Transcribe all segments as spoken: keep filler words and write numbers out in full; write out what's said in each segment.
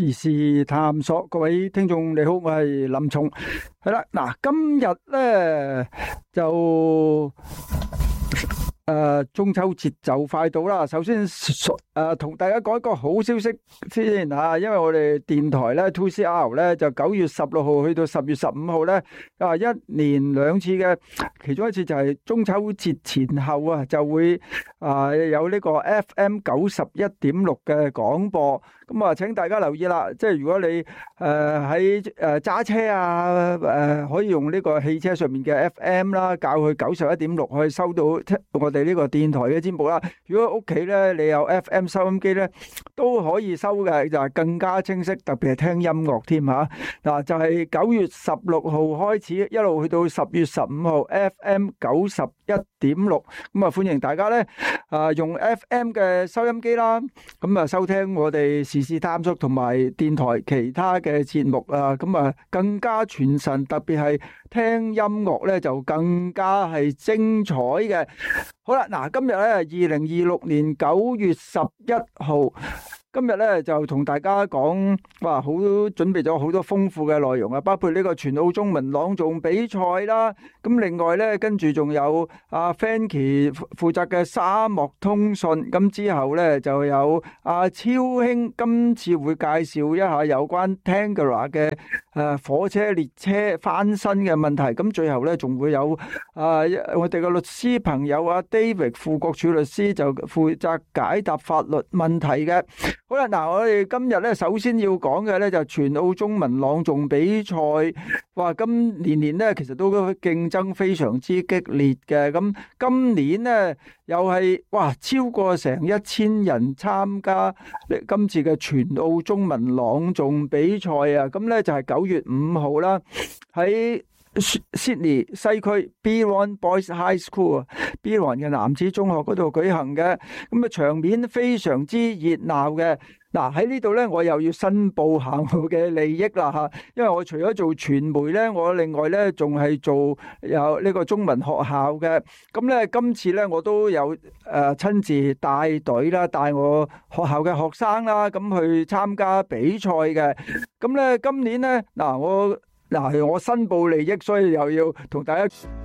時事探索，各位聽眾你好，我係林松。係啦，嗱，今日咧就誒中秋節就快到啦。首先誒同大家講一個好消息先吓，因為我哋電台咧 two C R 咧就九月十六號去到十月十五號咧啊一年兩次嘅，其中一次就係中秋節前後啊，就會啊有呢個 F M 九十一點六嘅廣播。咁啊，請大家留意啦，即係如果你誒喺誒揸車啊誒、呃，可以用呢個汽車上面嘅 F M 啦，校去九十一點六，可以收到我哋呢個電台嘅節目啦。如果屋企咧你有 F M 收音機咧，都可以收嘅，就係更加清晰，特別係聽音樂添嚇。嗱，就係九月十六號開始，一路去到十月十五號 F M 九十一點六，咁啊歡迎大家咧啊用 F M 嘅收音機啦，咁啊收聽我哋時事探索同埋電台其他嘅節目啊，咁啊更加傳神，特別係聽音樂咧就更加係精彩嘅。好啦，嗱，今日咧二零二六年九月十一號。今日咧就同大家講，哇，好準備咗好多豐富嘅內容啊，包括呢個全澳中文朗誦比賽啦。咁另外咧，跟住仲有阿 Fanky 負責嘅沙漠通訊。咁之後咧就有阿超兄，今次會介紹一下有關 Tangara 嘅誒火車列車翻新嘅問題。咁最後咧仲會有啊我哋嘅律師朋友阿 David 副國柱律師就負責解答法律問題嘅。好啦，嗱，我哋今日咧首先要講嘅咧就全澳中文朗誦比賽，哇，今年年咧其實都競爭非常之激烈嘅，咁今年咧又係哇超過成一千人參加今次嘅全澳中文朗誦比賽啊，咁咧就係九月五號啦，喺Sydney 西區 Byrone Boys High School 啊 Byrone 嘅男子中學嗰度舉行嘅，咁啊場面非常之熱鬧嘅。嗱，喺呢度咧，我又要申報下我嘅利益啦吓，因為我除咗做傳媒咧，我另外咧仲係做有呢個中文學校嘅。咁咧今次咧我都有誒親自帶隊啦，帶我學校嘅學生啦，咁去參加比賽嘅。咁咧今年咧嗱我。嗱，我申報利益，所以又要同大家。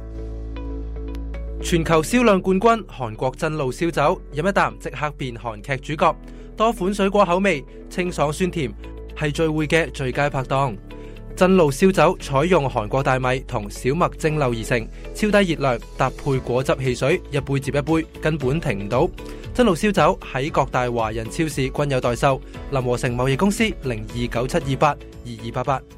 全球銷量冠軍韓國真露燒酒，飲一啖即刻變韓劇主角。多款水果口味，清爽酸甜，係聚會嘅最佳拍檔。真露燒酒採用韓國大米同小麥蒸餾而成，超低熱量，搭配果汁汽水，一杯接一杯，根本停唔到。真露燒酒喺各大華人超市均有代售。林和成貿易公司零二九七二八二二八八。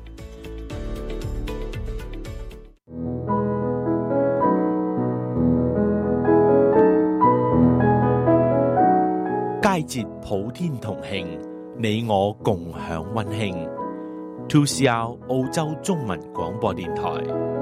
佳節普天同慶，你我共享溫馨。two C R 澳洲中文廣播電台。